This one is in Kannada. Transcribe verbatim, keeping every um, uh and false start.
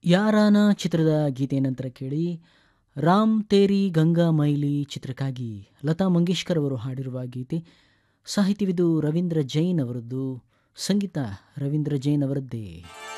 ಯಾರಾನ ಚಿತ್ರದ ಗೀತೆ ನಂತರ ಕೇಳಿ ರಾಮ್ ತೇರಿ ಗಂಗಾ ಮೈಲಿ ಚಿತ್ರಕ್ಕಾಗಿ ಲತಾ ಮಂಗೇಶ್ಕರ್ ಅವರು ಹಾಡಿರುವ ಗೀತೆ. ಸಾಹಿತ್ಯವಿದು ರವೀಂದ್ರ ಜೈನ್ ಅವರದ್ದು, ಸಂಗೀತ ರವೀಂದ್ರ ಜೈನ್ ಅವರದ್ದೇ.